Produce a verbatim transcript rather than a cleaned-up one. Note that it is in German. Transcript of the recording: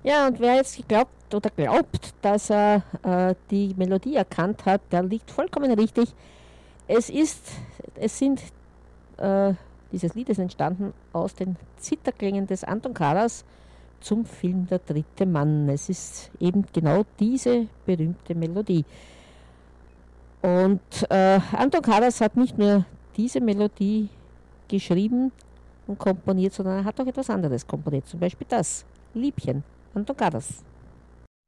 Ja, und wer jetzt geglaubt oder glaubt, dass er äh, die Melodie erkannt hat, der liegt vollkommen richtig. Es ist, es sind, äh, dieses Lied ist entstanden aus den Zitherklängen des Anton Karas zum Film Der dritte Mann. Es ist eben genau diese berühmte Melodie. Und äh, Anton Karas hat nicht nur diese Melodie geschrieben und komponiert, sondern er hat auch etwas anderes komponiert. Zum Beispiel das Liebchen, Anton Karas.